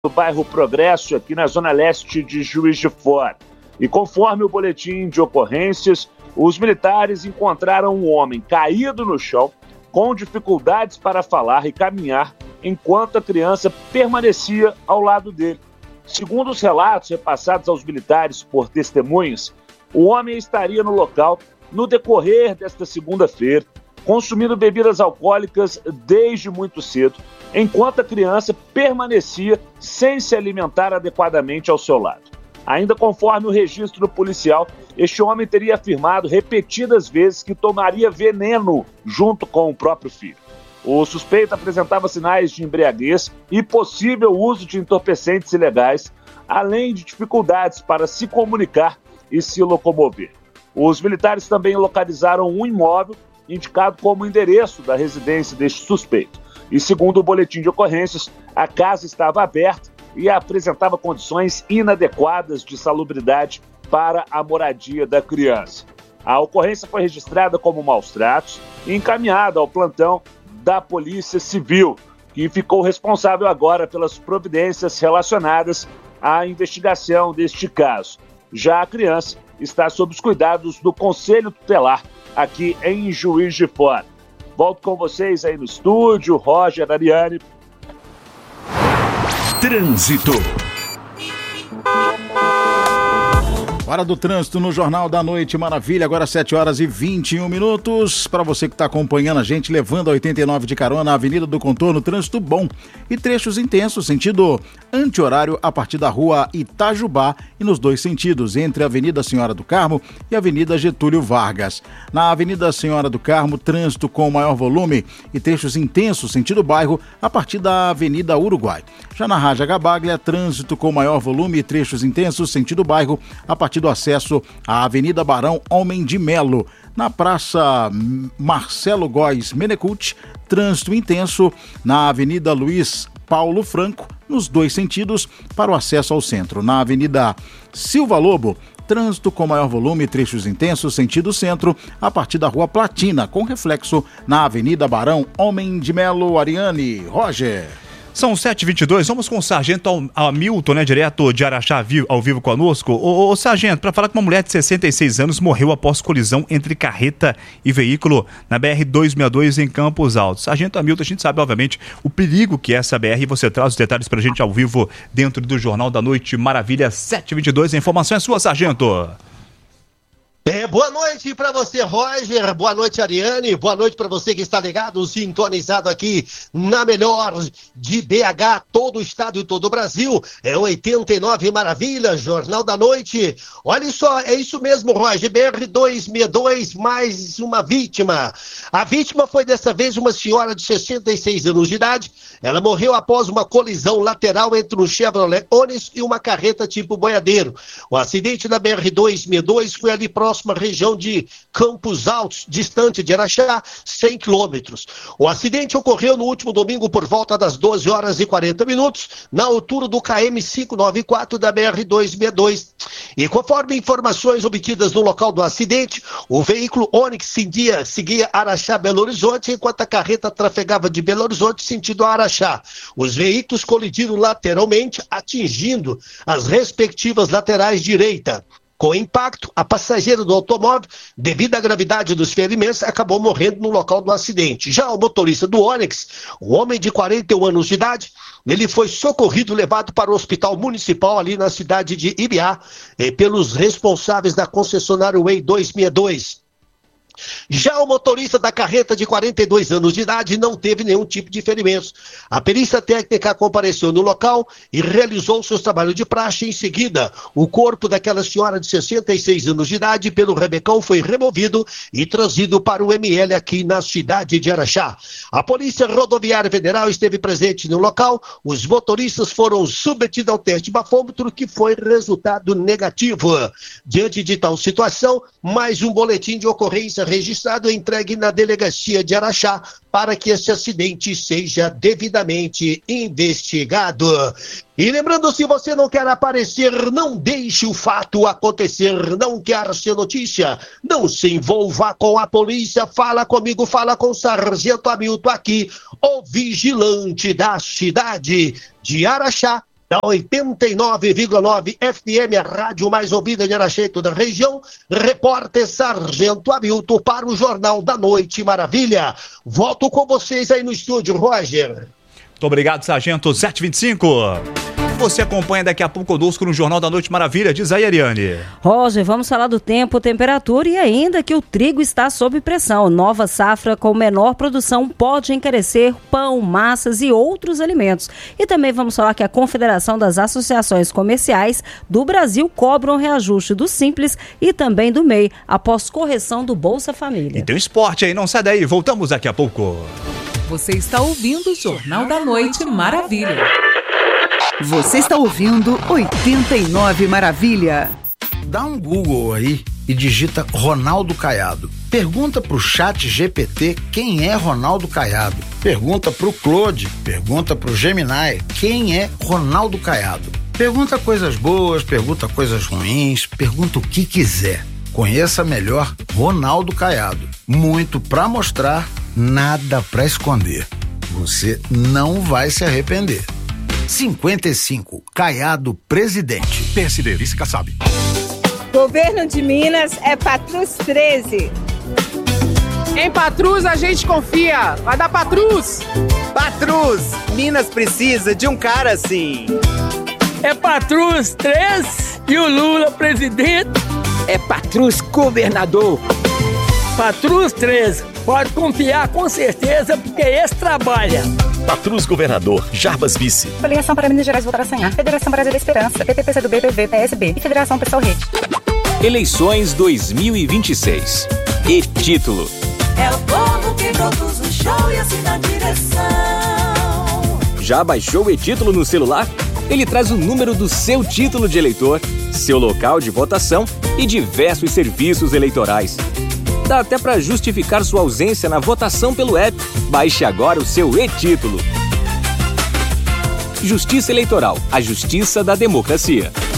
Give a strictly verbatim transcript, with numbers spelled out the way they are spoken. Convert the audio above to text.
do bairro Progresso, aqui na zona leste de Juiz de Fora. E conforme o boletim de ocorrências, os militares encontraram um homem caído no chão, com dificuldades para falar e caminhar, enquanto a criança permanecia ao lado dele. Segundo os relatos repassados aos militares por testemunhas, o homem estaria no local no decorrer desta segunda-feira, consumindo bebidas alcoólicas desde muito cedo, enquanto a criança permanecia sem se alimentar adequadamente ao seu lado. Ainda conforme o registro policial, este homem teria afirmado repetidas vezes que tomaria veneno junto com o próprio filho. O suspeito apresentava sinais de embriaguez e possível uso de entorpecentes ilegais, além de dificuldades para se comunicar e se locomover. Os militares também localizaram um imóvel indicado como endereço da residência deste suspeito. E segundo o boletim de ocorrências, a casa estava aberta e apresentava condições inadequadas de salubridade para a moradia da criança. A ocorrência foi registrada como maus-tratos e encaminhada ao plantão da Polícia Civil, que ficou responsável agora pelas providências relacionadas à investigação deste caso. Já a criança está sob os cuidados do Conselho Tutelar aqui em Juiz de Fora. Volto com vocês aí no estúdio, Roger, Ariane. Trânsito. Hora do trânsito no Jornal da Noite, maravilha, agora sete horas e vinte e um minutos. Para você que está acompanhando a gente, levando a oitenta e nove de carona, Avenida do Contorno, trânsito bom e trechos intensos, sentido anti-horário a partir da rua Itajubá e nos dois sentidos, entre a Avenida Senhora do Carmo e a Avenida Getúlio Vargas. Na Avenida Senhora do Carmo, trânsito com maior volume e trechos intensos, sentido bairro, a partir da Avenida Uruguai. Já na Raja Gabaglia, trânsito com maior volume e trechos intensos, sentido bairro, a partir do acesso à Avenida Barão Homem de Melo. Na Praça Marcelo Góes Menecult, trânsito intenso na Avenida Luiz Paulo Franco, nos dois sentidos, para o acesso ao centro. Na Avenida Silva Lobo, trânsito com maior volume e trechos intensos, sentido centro, a partir da Rua Platina, com reflexo na Avenida Barão Homem de Melo. Ariane, Roger. São sete e vinte e dois, vamos com o Sargento Hamilton, né, direto de Araxá, ao vivo conosco. Ô, ô Sargento, para falar que uma mulher de sessenta e seis anos morreu após colisão entre carreta e veículo na B R duzentos e sessenta e dois em Campos Altos. Sargento Hamilton, a gente sabe, obviamente, o perigo que é essa B R e você traz os detalhes pra gente ao vivo dentro do Jornal da Noite, maravilha, sete e vinte e dois, a informação é sua, Sargento. É, boa noite para você, Roger, boa noite, Ariane, boa noite para você que está ligado, sintonizado aqui na melhor de B H, todo o estado e todo o Brasil, é oitenta e nove Maravilha, Jornal da Noite. Olha só, é isso mesmo, Roger, B R duzentos e sessenta e dois, mais uma vítima. A vítima foi dessa vez uma senhora de sessenta e seis anos de idade. Ela morreu após uma colisão lateral entre um Chevrolet Onix e uma carreta tipo boiadeiro. O acidente da B R duzentos e sessenta e dois foi ali próximo próxima região de Campos Altos, distante de Araxá, cem quilômetros. O acidente ocorreu no último domingo por volta das doze horas e quarenta minutos, na altura do K M quinhentos e noventa e quatro da B R duzentos e sessenta e dois. E conforme informações obtidas no local do acidente, o veículo Onix seguia, seguia Araxá-Belo Horizonte, enquanto a carreta trafegava de Belo Horizonte sentido Araxá. Os veículos colidiram lateralmente, atingindo as respectivas laterais direita. Com o impacto, a passageira do automóvel, devido à gravidade dos ferimentos, acabou morrendo no local do acidente. Já o motorista do Onix, um homem de quarenta e um anos de idade, ele foi socorrido e levado para o hospital municipal ali na cidade de Ibiá, eh, pelos responsáveis da concessionária Way duzentos e sessenta e dois. Já o motorista da carreta de quarenta e dois anos de idade não teve nenhum tipo de ferimentos. A perícia técnica compareceu no local e realizou seus trabalhos de praxe. Em seguida, o corpo daquela senhora de sessenta e seis anos de idade pelo Rebecão foi removido e trazido para o M L aqui na cidade de Araxá. A Polícia Rodoviária Federal esteve presente no local. Os motoristas foram submetidos ao teste de bafômetro, que foi resultado negativo. Diante de tal situação, mais um boletim de ocorrência registrado e entregue na delegacia de Araxá para que esse acidente seja devidamente investigado. E lembrando, se você não quer aparecer, não deixe o fato acontecer, não quer ser notícia, não se envolva com a polícia, fala comigo, fala com o Sargento Hamilton aqui, o vigilante da cidade de Araxá, Da oitenta e nove vírgula nove F M, a rádio mais ouvida de Araxá e toda a região, repórter Sargento Hamilton para o Jornal da Noite Maravilha. Volto com vocês aí no estúdio, Roger. Muito obrigado, Sargento. sete e vinte e cinco. Você acompanha daqui a pouco conosco no Jornal da Noite Maravilha. Diz aí, Ariane. Roger, vamos falar do tempo, temperatura e ainda que o trigo está sob pressão. Nova safra com menor produção pode encarecer pão, massas e outros alimentos. E também vamos falar que a Confederação das Associações Comerciais do Brasil cobra um reajuste do Simples e também do M E I, após correção do Bolsa Família. E tem um esporte aí, não sai daí. Voltamos daqui a pouco. Você está ouvindo o Jornal da Noite Maravilha. Você está ouvindo oitenta e nove Maravilha. Dá um Google aí e digita Ronaldo Caiado. Pergunta pro chat G P T quem é Ronaldo Caiado. Pergunta pro Claude, pergunta pro Gemini quem é Ronaldo Caiado. Pergunta coisas boas, pergunta coisas ruins, pergunta o que quiser. Conheça melhor Ronaldo Caiado. Muito pra mostrar, nada pra esconder. Você não vai se arrepender. cinquenta e cinco, Caiado presidente. P S D, Vice Kassab. Governo de Minas é Patrus treze. Em Patrus a gente confia. Vai dar Patrus. Patrus, Minas precisa de um cara assim. É Patrus três e o Lula presidente. É Patrus governador. Patrus três, pode confiar com certeza, porque esse trabalha. Patrus governador, Jarbas vice. Coligação para Minas Gerais votar a sonhar. Federação Brasil da Esperança, P T, P C do B, P V, P S B e Federação Pessoal Rede. Eleições dois mil e vinte e seis. E título. É o povo que produz o show e assim na direção. Já baixou o e-título no celular? Ele traz o número do seu título de eleitor, seu local de votação e diversos serviços eleitorais. Dá até para justificar sua ausência na votação pelo app. Baixe agora o seu e-título. Justiça Eleitoral, a justiça da democracia.